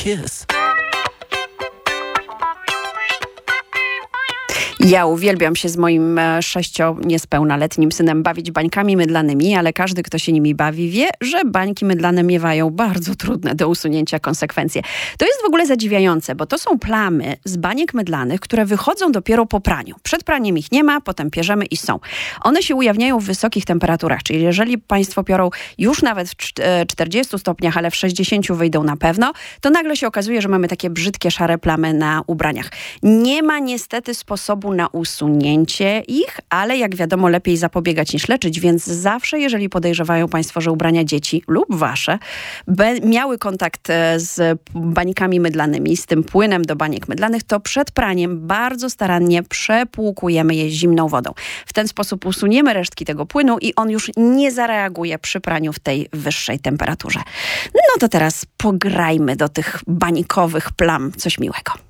kiss. Ja uwielbiam się z moim niespełnaletnim synem bawić bańkami mydlanymi, ale każdy, kto się nimi bawi, wie, że bańki mydlane miewają bardzo trudne do usunięcia konsekwencje. To jest w ogóle zadziwiające, bo to są plamy z baniek mydlanych, które wychodzą dopiero po praniu. Przed praniem ich nie ma, potem pierzemy i są. One się ujawniają w wysokich temperaturach, czyli jeżeli państwo piorą już nawet w 40 stopniach, ale w 60 wyjdą na pewno, to nagle się okazuje, że mamy takie brzydkie, szare plamy na ubraniach. Nie ma niestety sposobu na usunięcie ich, ale jak wiadomo, lepiej zapobiegać niż leczyć, więc zawsze, jeżeli podejrzewają państwo, że ubrania dzieci lub wasze miały kontakt z bańkami mydlanymi, z tym płynem do baniek mydlanych, to przed praniem bardzo starannie przepłukujemy je zimną wodą. W ten sposób usuniemy resztki tego płynu i on już nie zareaguje przy praniu w tej wyższej temperaturze. No to teraz pograjmy do tych bańkowych plam coś miłego.